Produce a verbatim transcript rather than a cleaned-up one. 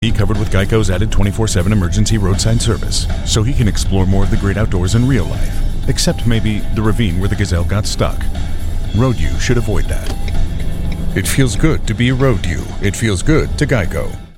He covered with Geico's added twenty-four seven emergency roadside service, so he can explore more of the great outdoors in real life, except maybe the ravine where the gazelle got stuck. Road U should avoid that. It feels good to be a Road U. It feels good to Geico.